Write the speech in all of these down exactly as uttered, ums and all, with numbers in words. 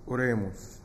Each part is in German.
Oremus.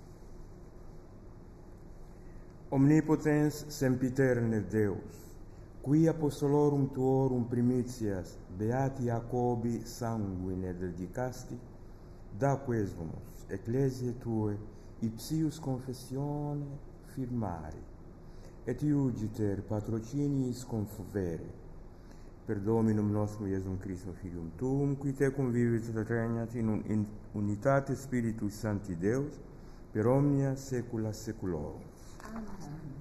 Omnipotens sempiterne Deus, qui apostolorum tuorum primitias beati Jacobi sanguine dedicasti, da quesumus ecclesiae tue ipsius confessione firmari, et iugiter patrociniis confuvere, per Dominum nostrum Iesum Christum Filium Tuum, qui tecum vivit et regnat in, in unitate Spiritus Sancti Deus, per omnia saecula saeculorum. Amen.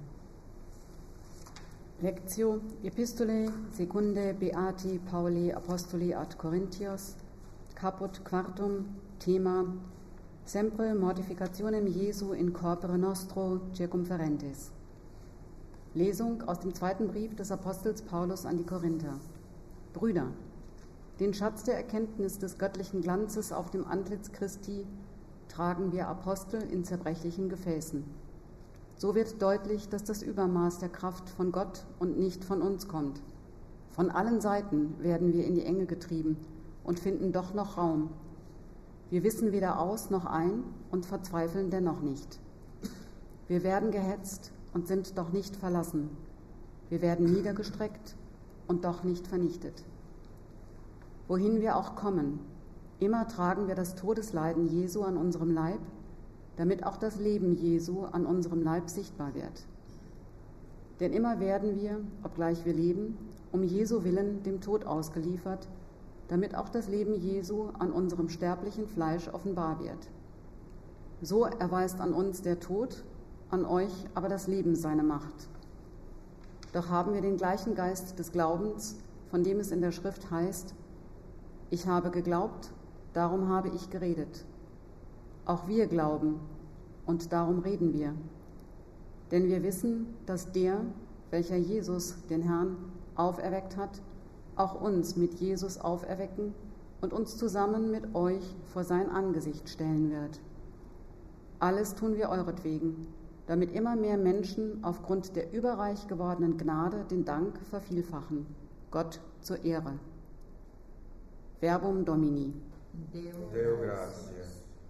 Lectio Epistolae secundae Beati Pauli Apostoli ad Corinthios, caput quartum, Thema Sempre mortificationem Jesu in corpore nostro circumferentis. Lesung aus dem zweiten Brief des Apostels Paulus an die Korinther. Brüder, den Schatz der Erkenntnis des göttlichen Glanzes auf dem Antlitz Christi tragen wir Apostel in zerbrechlichen Gefäßen. So wird deutlich, dass das Übermaß der Kraft von Gott und nicht von uns kommt. Von allen Seiten werden wir in die Enge getrieben und finden doch noch Raum. Wir wissen weder aus noch ein und verzweifeln dennoch nicht. Wir werden gehetzt und sind doch nicht verlassen. Wir werden niedergestreckt und doch nicht vernichtet. Wohin wir auch kommen, immer tragen wir das Todesleiden Jesu an unserem Leib, damit auch das Leben Jesu an unserem Leib sichtbar wird. Denn immer werden wir, obgleich wir leben, um Jesu willen dem Tod ausgeliefert, damit auch das Leben Jesu an unserem sterblichen Fleisch offenbar wird. So erweist an uns der Tod, an euch aber das Leben seine Macht. Doch haben wir den gleichen Geist des Glaubens, von dem es in der Schrift heißt, ich habe geglaubt, darum habe ich geredet. Auch wir glauben und darum reden wir. Denn wir wissen, dass der, welcher Jesus, den Herrn, auferweckt hat, auch uns mit Jesus auferwecken und uns zusammen mit euch vor sein Angesicht stellen wird. Alles tun wir euretwegen, damit immer mehr Menschen aufgrund der überreich gewordenen Gnade den Dank vervielfachen, Gott zur Ehre. Verbum Domini. Deo, Deo gratia.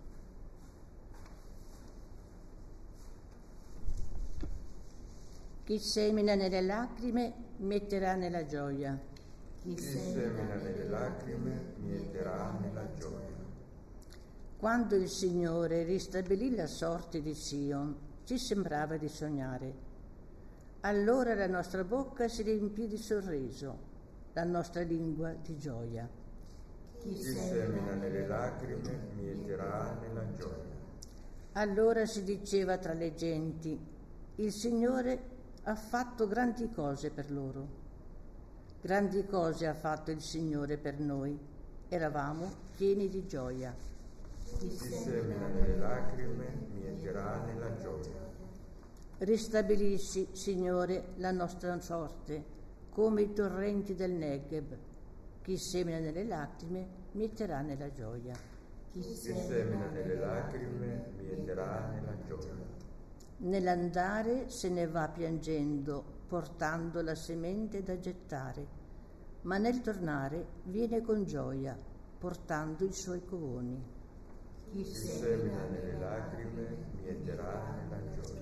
Chi semina nelle lacrime metterà nella gioia. Chi semina nelle lacrime mieterà nella gioia. Quando il Signore ristabilì la sorte di Sion, ci sembrava di sognare. Allora la nostra bocca si riempì di sorriso, la nostra lingua di gioia. Chi semina nelle lacrime mieterà nella gioia. Allora si diceva tra le genti, il Signore ha fatto grandi cose per loro. Grandi cose ha fatto il Signore per noi. Eravamo pieni di gioia. Chi semina nelle lacrime mieterà nella gioia. Ristabilisci, Signore, la nostra sorte, come i torrenti del Negev. Chi semina nelle lacrime mieterà nella gioia. Chi semina nelle lacrime mieterà nella gioia. Nell'andare se ne va piangendo, portando la semente da gettare, ma nel tornare viene con gioia, portando i suoi covoni. Chi semina nelle lacrime mieterà nella gioia.